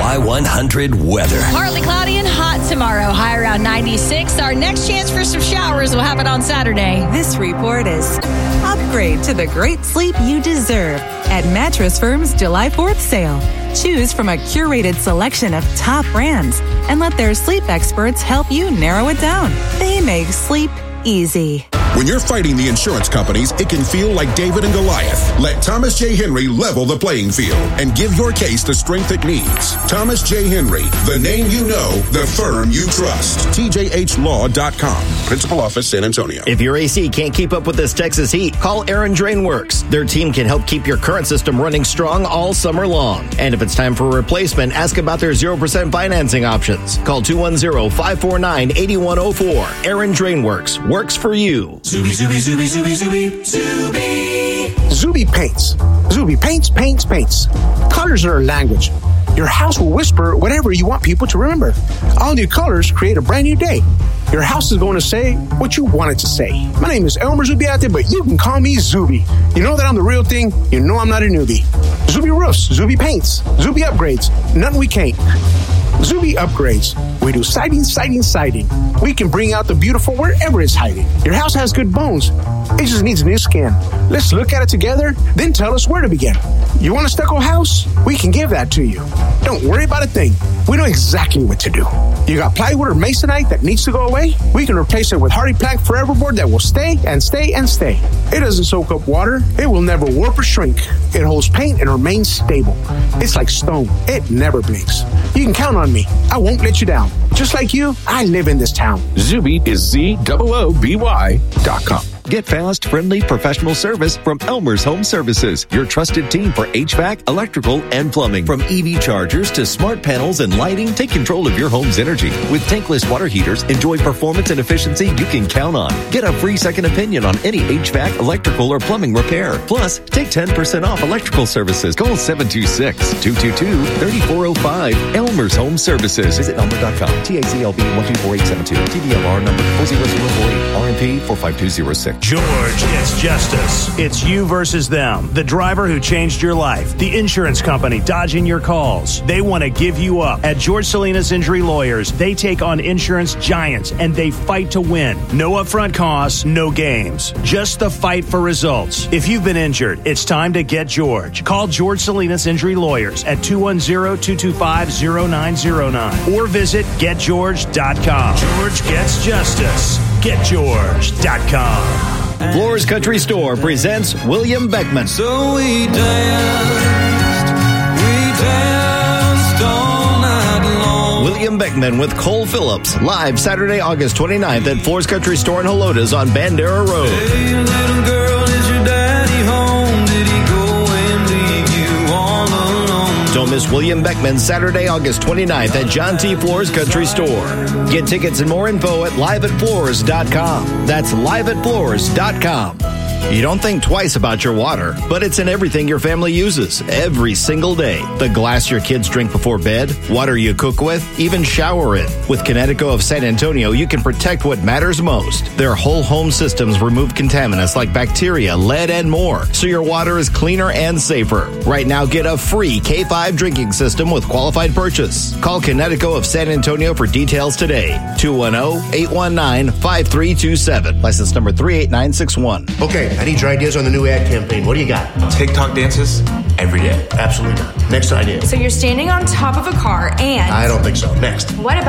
Y100 weather. Partly cloudy and hot tomorrow. High around 96. Our next chance for some showers will happen on Saturday. This report is upgrade to the great sleep you deserve at Mattress Firm's July 4th sale. Choose from a curated selection of top brands and let their sleep experts help you narrow it down. They make sleep easy. When you're fighting the insurance companies, it can feel like David and Goliath. Let Thomas J. Henry level the playing field and give your case the strength it needs. Thomas J. Henry, the name you know, the firm you trust. TJHlaw.com. Principal Office, San Antonio. If your AC can't keep up with this Texas heat, call Aaron Drainworks. Their team can help keep your current system running strong all summer long. And if it's time for a replacement, ask about their 0% financing options. Call 210-549-8104. Aaron Drainworks. Works for you. Zuby, Zuby, Zuby, Zuby, Zuby, Zuby. Zuby Paints. Zuby paints. Colors are a language. Your house will whisper whatever you want people to remember. All new colors create a brand new day. Your house is going to say what you want it to say. My name is Elmer Zubiate, but you can call me Zuby. You know that I'm the real thing. You know I'm not a newbie. Zuby Roofs, Zuby Paints, Zuby Upgrades. Nothing we can't. Zuby Upgrades. We do siding. We can bring out the beautiful wherever it's hiding. Your house has good bones. It just needs a new skin. Let's look at it together, then tell us where to begin. You want a stucco house? We can give that to you. Don't worry about a thing. We know exactly what to do. You got plywood or masonite that needs to go away? We can replace it with Hardy Plank Foreverboard that will stay and stay and stay. It doesn't soak up water. It will never warp or shrink. It holds paint and remains stable. It's like stone. It never blinks. You can count on me. I won't let you down. Just like you, I live in this town. Zuby is ZOOBY.com. Get fast, friendly, professional service from Elmer's Home Services, your trusted team for HVAC, electrical, and plumbing. From EV chargers to smart panels and lighting, take control of your home's energy. With tankless water heaters, enjoy performance and efficiency you can count on. Get a free second opinion on any HVAC, electrical, or plumbing repair. Plus, take 10% off electrical services. Call 726-222-3405. Elmer's Home Services. Visit Elmer.com. TACLB 124872. TDLR number 40048. RMP 45206. George gets justice. It's you versus them. The driver who changed your life. The insurance company dodging your calls. They want to give you up. At George Salinas Injury Lawyers, they take on insurance giants and they fight to win. No upfront costs, no games. Just the fight for results. If you've been injured, it's time to get George. Call George Salinas Injury Lawyers at 210-225-0909 or visit getgeorge.com. George gets justice. GetGeorge.com. Floors Country Store presents William Beckman. So we danced all night long. William Beckman with Cole Phillips, live Saturday, August 29th at Floors Country Store in Helotes on Bandera Road. Hey, little girl, is your daddy home? Did he go and leave you all alone? Don't miss William Beckman Saturday, August 29th at John T. Floors Country Store. Get tickets and more info at liveatfloors.com. That's liveatfloors.com. You don't think twice about your water, but it's in everything your family uses every single day. The glass your kids drink before bed, water you cook with, even shower in. With Connecticut of San Antonio, you can protect what matters most. Their whole home systems remove contaminants like bacteria, lead, and more, so your water is cleaner and safer. Right now, get a free K5 drinking system with qualified purchase. Call Connecticut of San Antonio for details today. 210-819-5327. License number 38961. Okay, I need your ideas on the new ad campaign. What do you got? TikTok dances every day. Absolutely not. Next idea. So you're standing on top of a car and... I don't think so. Next. What about...